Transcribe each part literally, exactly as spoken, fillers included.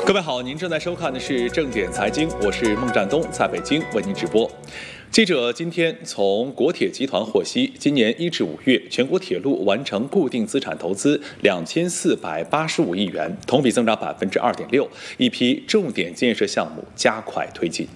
各位好，您正在收看的是正点财经，我是孟占东，在北京为您直播。记者今天从国铁集团获悉，今年一至五月，全国铁路完成固定资产投资两千四百八十五亿元，同比增长百分之二点六，一批重点建设项目加快推进。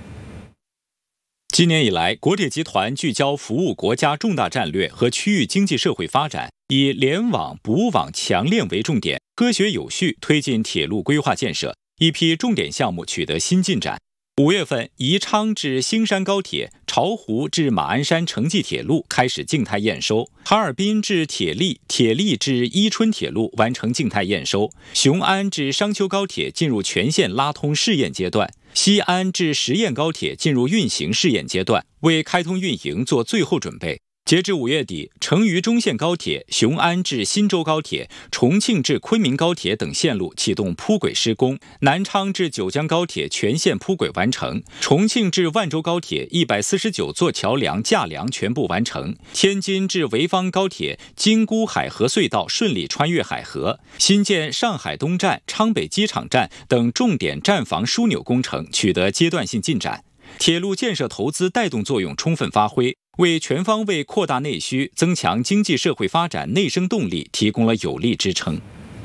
今年以来，国铁集团聚焦服务国家重大战略和区域经济社会发展，以联网、补网、强链为重点，科学有序推进铁路规划建设，一批重点项目取得新进展。五月份，宜昌至兴山高铁、巢湖至马鞍山城际铁路开始静态验收，哈尔滨至铁力、铁力至伊春铁路完成静态验收，雄安至商丘高铁进入全线拉通试验阶段，西安至十堰高铁进入运行试验阶段，为开通运营做最后准备。截至五月底，成渝中线高铁、雄安至新州高铁、重庆至昆明高铁等线路启动铺轨施工，南昌至九江高铁全线铺轨完成，重庆至万州高铁一百四十九座桥梁架梁全部完成，天津至潍坊高铁京沽海河隧道顺利穿越海河，新建上海东站、昌北机场站等重点站房枢纽工程取得阶段性进展。铁路建设投资带动作用充分发挥，为全方位扩大内需、增强经济社会发展内生动力提供了有力支撑。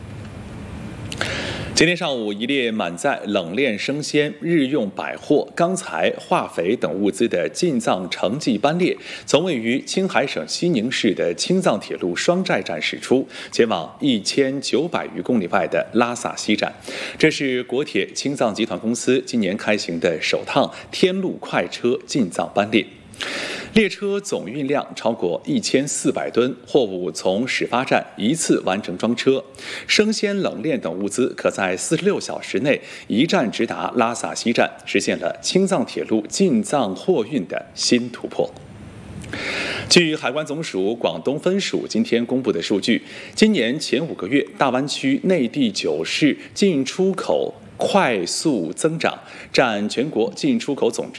今天上午，一列满载冷链生鲜、日用百货、钢材、化肥等物资的进藏城际班列，从位于青海省西宁市的青藏铁路双寨站驶出，前往一千九百余公里外的拉萨西站。这是国铁青藏集团公司今年开行的首趟天路快车进藏班列。列车总运量超过一千四百吨，货物从始发站一次完成装车，生鲜、冷链等物资可在四十六小时内一站直达拉萨西站，实现了青藏铁路进藏货运的新突破。据海关总署广东分署今天公布的数据，今年前五个月，大湾区内地九市进出口快速增长，占全国进出口总值